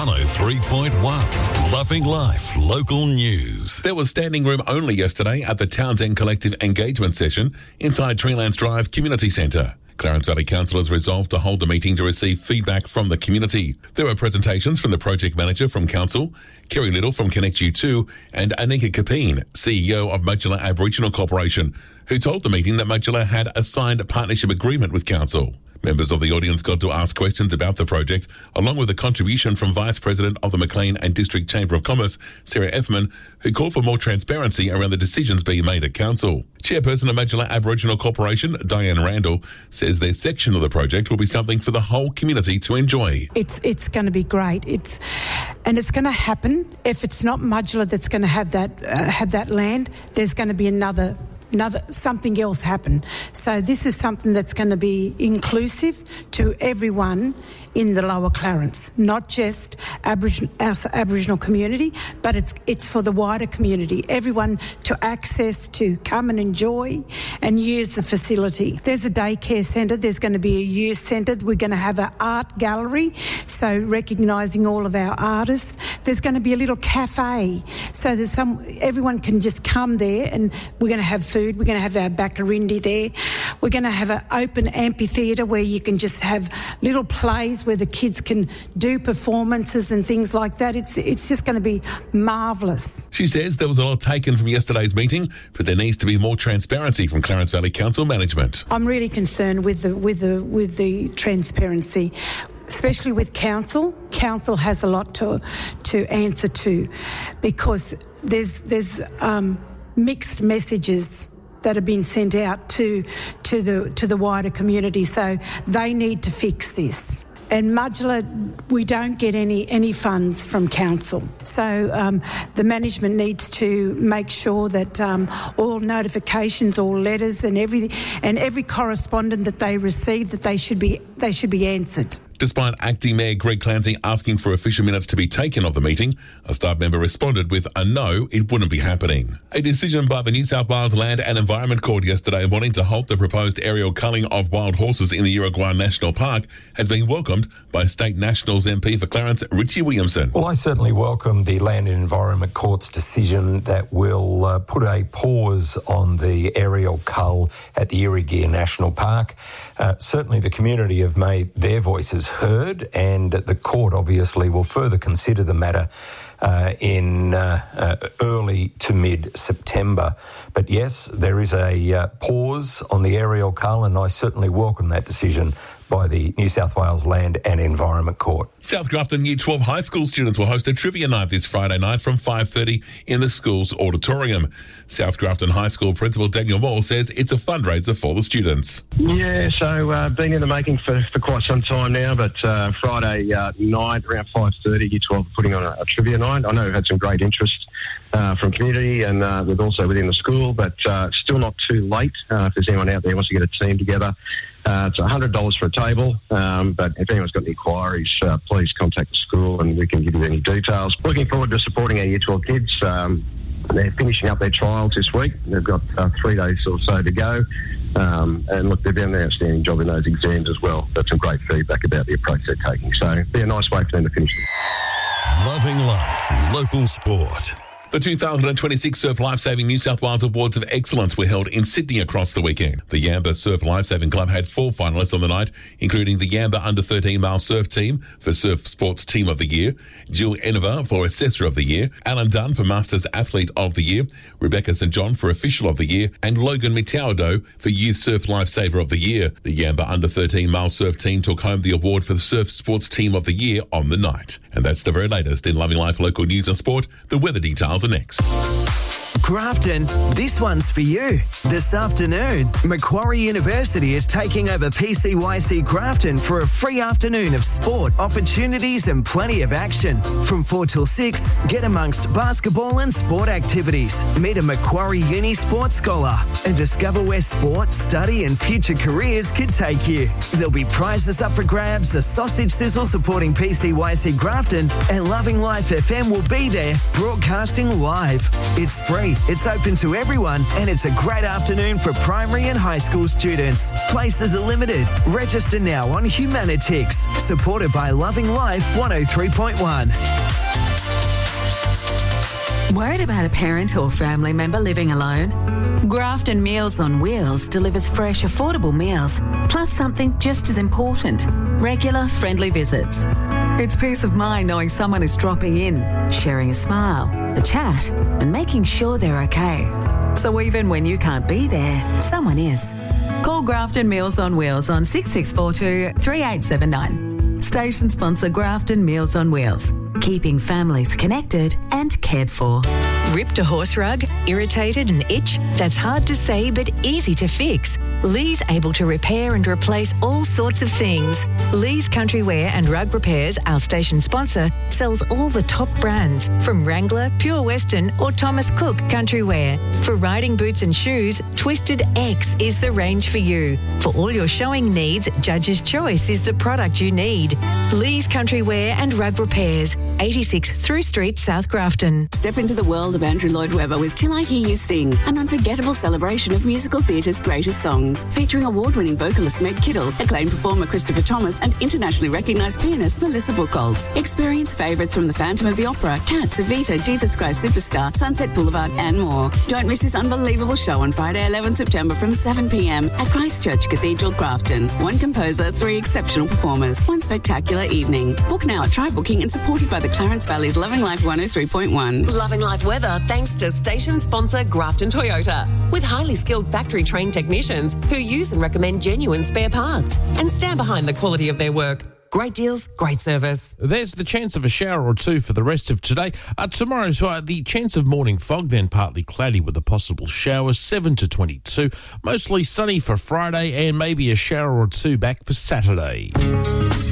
103.1 Loving Life Local News. There was standing room only yesterday at the Townsend Collective Engagement Session inside Treelands Drive Community Centre. Clarence Valley councillors resolved to hold a meeting to receive feedback from the community. There were presentations from the project manager from council, Kerry Little from Connect U2 and Anika Kapeen, CEO of Modular Aboriginal Corporation, who told the meeting that Modular had a signed partnership agreement with council. Members of the audience got to ask questions about the project, along with a contribution from Vice President of the Maclean and District Chamber of Commerce, Sarah Effman, who called for more transparency around the decisions being made at council. Chairperson of Modular Aboriginal Corporation, Diane Randall, says their section of the project will be something for the whole community to enjoy. It's going to be great. It's going to happen. If it's not Modular that's going to have that land, there's going to be another something else happen. So this is something that's going to be inclusive to everyone in the Lower Clarence, not just our Aboriginal community, but it's for the wider community, everyone to access, to come and enjoy and use the facility. There's a daycare centre, there's going to be a youth centre, we're going to have an art gallery, so recognising all of our artists. There's going to be a little cafe, so everyone can just come there, and we're going to have food, we're going to have our bakarindi there, we're going to have an open amphitheatre where you can just have little plays where the kids can do performances and things like that. It's just going to be marvellous. She says there was a lot taken from yesterday's meeting, but there needs to be more transparency from Clarence Valley Council management. I'm really concerned with the transparency, especially with council. Council has a lot to answer to, because there's mixed messages that have been sent out to the wider community, so they need to fix this. And Modular, we don't get any funds from council. So the management needs to make sure that all notifications, all letters and every correspondence that they receive, that they should be answered. Despite Acting Mayor Greg Clancy asking for official minutes to be taken of the meeting, a staff member responded with a no, it wouldn't be happening. A decision by the New South Wales Land and Environment Court yesterday wanting to halt the proposed aerial culling of wild horses in the Uruguay National Park has been welcomed by State Nationals MP for Clarence, Richie Williamson. Well, I certainly welcome the Land and Environment Court's decision that will put a pause on the aerial cull at the Uruguay National Park. Certainly the community have made their voices heard, and the court obviously will further consider the matter in early to mid-September. But yes, there is a pause on the aerial cull, and I certainly welcome that decision by the New South Wales Land and Environment Court. South Grafton Year 12 high school students will host a trivia night this Friday night from 5:30 in the school's auditorium. South Grafton High School Principal Daniel Moore says it's a fundraiser for the students. Yeah, so been in the making for quite some time now, but Friday night around 5:30, Year 12 putting on a trivia night. I know we've had some great interest from community and with also within the school, but still not too late if there's anyone out there who wants to get a team together. It's $100 for a table, but if anyone's got any inquiries, please contact the school and we can give you any details. Looking forward to supporting our Year 12 kids. They're finishing up their trials this week. They've got 3 days or so to go. And look, they've done an outstanding job in those exams as well. Got some great feedback about the approach they're taking. So it'll be a nice way for them to finish it. Loving Life Local Sport. The 2026 Surf Lifesaving New South Wales Awards of Excellence were held in Sydney across the weekend. The Yamba Surf Lifesaving Club had 4 finalists on the night, including the Yamba Under-13 Male Surf Team for Surf Sports Team of the Year, Jill Enova for Assessor of the Year, Alan Dunn for Masters Athlete of the Year, Rebecca St John for Official of the Year, and Logan Mitiaudo for Youth Surf Lifesaver of the Year. The Yamba Under-13 Male Surf Team took home the award for the Surf Sports Team of the Year on the night. And that's the very latest in Loving Life Local News and Sport. The weather details are next. Grafton, this one's for you. This afternoon, Macquarie University is taking over PCYC Grafton for a free afternoon of sport, opportunities and plenty of action. From 4 till 6, get amongst basketball and sport activities. Meet a Macquarie Uni sports scholar and discover where sport, study and future careers could take you. There'll be prizes up for grabs, a sausage sizzle supporting PCYC Grafton, and Loving Life FM will be there broadcasting live. It's free free. It's open to everyone and it's a great afternoon for primary and high school students. Places are limited. Register now on Humanitix. Supported by Loving Life 103.1. Worried about a parent or family member living alone? Grafton Meals on Wheels delivers fresh, affordable meals, plus something just as important, regular, friendly visits. It's peace of mind knowing someone is dropping in, sharing a smile, a chat, and making sure they're okay. So even when you can't be there, someone is. Call Grafton Meals on Wheels on 6642 3879. Station sponsor Grafton Meals on Wheels. Keeping families connected and cared for. Ripped a horse rug? Irritated and itch? That's hard to say but easy to fix. Lee's able to repair and replace all sorts of things. Lee's Country Wear and Rug Repairs, our station sponsor, sells all the top brands from Wrangler, Pure Western or Thomas Cook Country Wear. For riding boots and shoes, Twisted X is the range for you. For all your showing needs, Judge's Choice is the product you need. Lee's Country Wear and Rug Repairs, 86 Through Street, South Grafton. Step into the world of Andrew Lloyd Webber with Till I Hear You Sing, an unforgettable celebration of musical theatre's greatest songs, featuring award-winning vocalist Meg Kittle, acclaimed performer Christopher Thomas, and internationally recognised pianist Melissa Buchholz. Experience favourites from The Phantom of the Opera, Cats, Evita, Jesus Christ Superstar, Sunset Boulevard, and more. Don't miss this unbelievable show on Friday, 11 September from 7 p.m. at Christchurch Cathedral, Grafton. One composer, 3 exceptional performers, one spectacular evening. Book now at Try Booking and supported by the Clarence Valley's Loving Life 103.1. Loving Life weather thanks to station sponsor Grafton Toyota, with highly skilled factory trained technicians who use and recommend genuine spare parts and stand behind the quality of their work. Great deals, great service. There's the chance of a shower or two for the rest of today. Tomorrow's the chance of morning fog, then partly cloudy with a possible shower, 7 to 22. Mostly sunny for Friday and maybe a shower or two back for Saturday.